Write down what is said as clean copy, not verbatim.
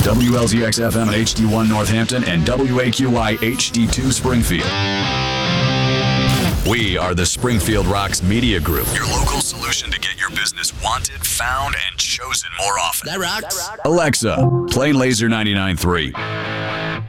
WLZX FM HD1 Northampton and WAQI HD2 Springfield. We are the Springfield Rocks Media Group, your local solution to get your business wanted, found, and chosen more often. That rocks. Alexa, play Laser 99.3.